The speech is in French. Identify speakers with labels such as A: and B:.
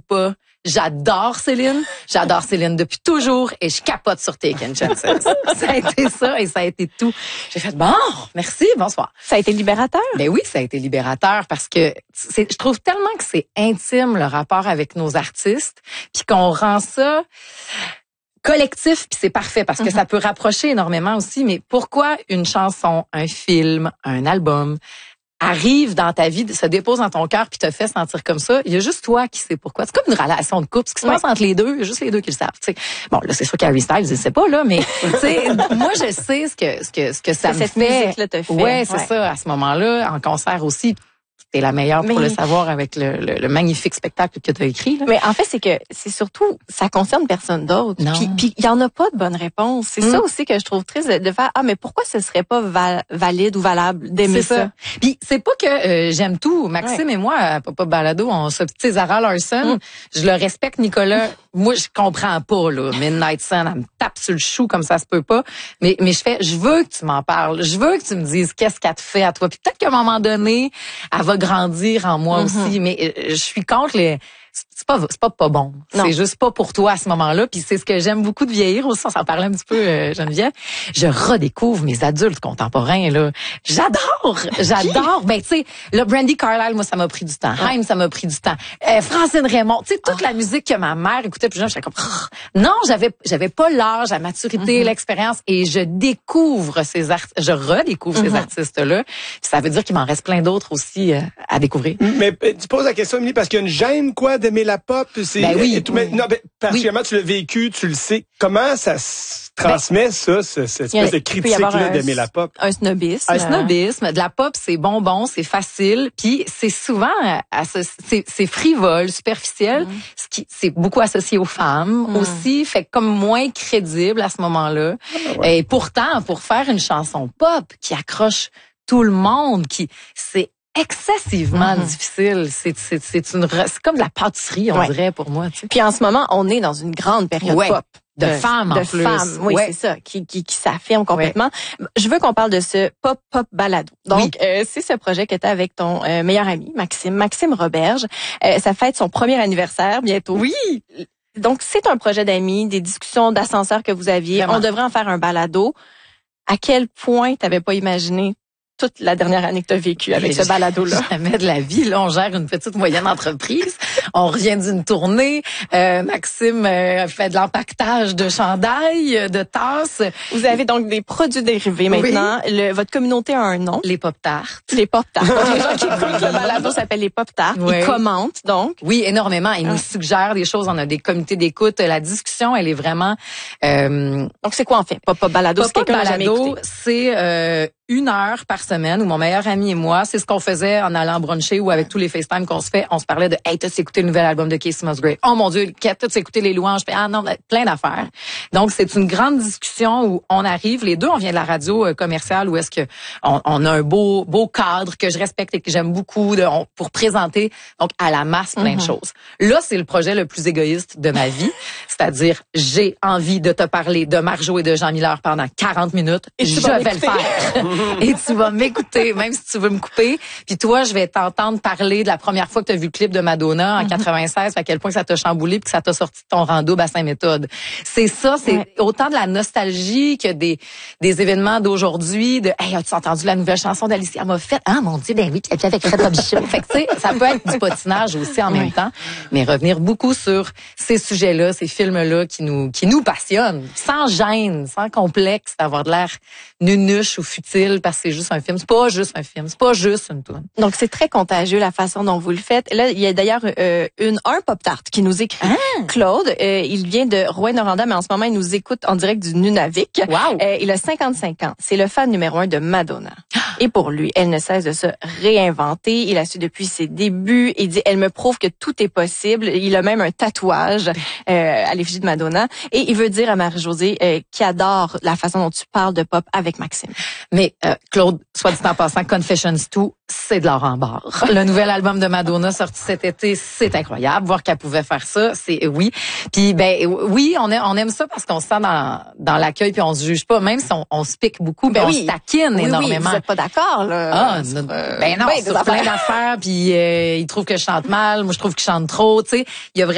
A: pas. J'adore Céline depuis toujours et je capote sur Taken Chances. Ça a été ça et ça a été tout. J'ai fait bon, merci, bonsoir.
B: Ça a été libérateur?
A: Ben oui, ça a été libérateur parce que je trouve tellement que c'est intime le rapport avec nos artistes puis qu'on rend ça collectif puis c'est parfait parce que ça peut rapprocher énormément aussi, mais pourquoi une chanson, un film, un album arrive dans ta vie, se dépose dans ton cœur puis te fait sentir comme ça, il y a juste toi qui sais pourquoi. C'est comme une relation de couple. Ce qui se passe entre les deux, il y a juste les deux qui le savent. T'sais. Bon, là, c'est sûr qu'Harry Styles, il sait pas, là, mais moi, je sais ce que ça me
B: cette
A: fait.
B: Musique-là te fait.
A: Ouais, c'est ça, à ce moment-là, en concert aussi. T'es la meilleure pour le savoir avec le magnifique spectacle que tu as écrit. Là.
B: Mais en fait, c'est que c'est surtout, ça concerne personne d'autre. Puis il y en a pas de bonne réponse. C'est ça aussi que je trouve triste de faire. Ah, mais pourquoi ce serait pas valide ou valable d'aimer ça?
A: Puis c'est pas que j'aime tout. Maxime et moi, à Pop Pop Balado, on se petit Zara Larson. Je le respecte, Nicolas. Moi, je comprends pas là. Midnight Sun, elle me tape sur le chou comme ça se peut pas. Mais je veux que tu m'en parles. Je veux que tu me dises qu'est-ce qu'elle te fait à toi. Puis peut-être qu'à un moment donné, elle va grandir en moi aussi, mais je suis contre c'est pas bon.
B: Non.
A: C'est juste pas pour toi à ce moment-là. Puis c'est ce que j'aime beaucoup de vieillir aussi. On s'en parlait un petit peu, Geneviève. Je redécouvre mes adultes contemporains là. J'adore. Ben tu sais, le Brandy Carlile, moi ça m'a pris du temps. Haim, ça m'a pris du temps. Francine Raymond, tu sais toute la musique que ma mère écoutait plus jeune, j'étais comme non, j'avais pas l'âge, la maturité, l'expérience et je redécouvre ces artistes là. Ça veut dire qu'il m'en reste plein d'autres aussi à découvrir.
C: Mais tu poses la question, Émilie, parce qu'il y a une gêne quoi d'aimer la pop, c'est non, particulièrement tu l'as vécu, tu le sais. Comment ça se transmet cette espèce de critique-là d'aimer la pop?
B: Un snobisme.
A: Un snobisme. De la pop, c'est bonbon, c'est facile, puis c'est souvent c'est frivole, superficiel, ce qui c'est beaucoup associé aux femmes aussi, fait comme moins crédible à ce moment-là. Et pourtant, pour faire une chanson pop qui accroche tout le monde, c'est excessivement difficile. C'est comme de la pâtisserie, on dirait, pour moi. Tu sais.
B: Puis en ce moment, on est dans une grande période pop.
A: De femmes, en plus.
B: Oui, c'est ça, qui s'affirme complètement. Je veux qu'on parle de ce Pop Balado. Donc, c'est ce projet que tu as avec ton meilleur ami, Maxime Roberge. Ça fête son premier anniversaire bientôt.
A: Oui!
B: Donc, c'est un projet d'amis, des discussions d'ascenseur que vous aviez.
A: Vraiment.
B: On devrait en faire un balado. À quel point t'avais pas imaginé toute la dernière année que tu as vécue avec ce balado-là?
A: Jamais de la vie. Là, on gère une petite moyenne entreprise. On revient d'une tournée. Maxime fait de l'empaquetage de chandails, de tasses.
B: Vous avez donc des produits dérivés maintenant. Votre communauté a un nom.
A: Les Pop-Tarts.
B: Les Pop-Tarts. Les gens qui écoutent le balado s'appellent les Pop-Tarts. Ils commentent, donc.
A: Oui, énormément. Ils nous suggèrent des choses. On a des comités d'écoute. La discussion, elle est vraiment...
B: Donc, c'est quoi en fait? Pop Balado, c'est quelqu'un n'a jamais écouté.
A: C'est 1 heure par semaine où mon meilleur ami et moi, c'est ce qu'on faisait en allant bruncher ou avec tous les FaceTime qu'on se fait, on se parlait de « Hey, t'as-tu écouté le nouvel album de Casey Musgrave? Oh mon Dieu, t'as-tu écouté les louanges? » Ah non, plein d'affaires. Donc, c'est une grande discussion où on arrive, les deux, on vient de la radio commerciale où est-ce que on a un beau cadre que je respecte et que j'aime beaucoup pour présenter donc à la masse plein de choses. Là, c'est le projet le plus égoïste de ma vie, c'est-à-dire j'ai envie de te parler de Marjo et de Jean Miller pendant 40 minutes, et je vais le faire. Et tu vas m'écouter, même si tu veux me couper. Puis toi, je vais t'entendre parler de la première fois que tu as vu le clip de Madonna en 96, à quel point ça t'a chamboulé puis que ça t'a sorti de ton rando bassin méthode. C'est ça, c'est autant de la nostalgie que des événements d'aujourd'hui, de « Hey, as-tu entendu la nouvelle chanson d'Alicia Moffett? Ah, mon Dieu, ben oui, puis avec Fred Robichaud. » Fait que tu sais, ça peut être du potinage aussi en même temps, mais revenir beaucoup sur ces sujets-là, ces films-là qui nous passionnent, sans gêne, sans complexe d'avoir de l'air nunuche ou futile parce que c'est juste un film. C'est pas juste un film. C'est pas juste une toune.
B: Donc, c'est très contagieux la façon dont vous le faites. Là, il y a d'ailleurs un Pop-Tart qui nous écrit. Claude, il vient de Rouyn-Noranda, mais en ce moment, il nous écoute en direct du Nunavik.
A: Wow.
B: Il a 55 ans. C'est le fan numéro 1 de Madonna. Et pour lui, elle ne cesse de se réinventer. Il a su depuis ses débuts. Il dit, elle me prouve que tout est possible. Il a même un tatouage à l'effigie de Madonna. Et il veut dire à Marie-Josée qu'il adore la façon dont tu parles de pop avec Maxime.
A: Mais Claude, soit dit en passant, Confessions 2, c'est de l'or en barre. Le nouvel album de Madonna sorti cet été, c'est incroyable. Voir qu'elle pouvait faire ça, c'est oui. Puis oui, on aime ça parce qu'on se sent dans l'accueil puis on se juge pas. Même si on se pique beaucoup, on se taquine énormément.
B: Vous êtes pas d'accord là?
A: Non, sur plein d'affaires. Puis il trouve que je chante mal, moi je trouve que je chante trop. Tu sais, il y a